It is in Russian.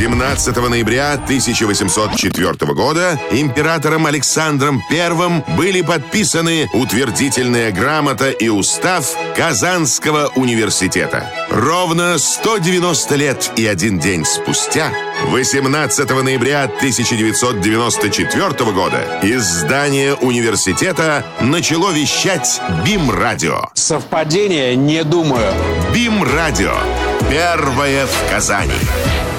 17 ноября 1804 года императором Александром I были подписаны утвердительная грамота и устав Казанского университета. Ровно 190 лет и 1 день спустя, 18 ноября 1994 года, из здания университета начало вещать БИМ-радио. Совпадение? Не думаю. БИМ-радио. Первое в Казани.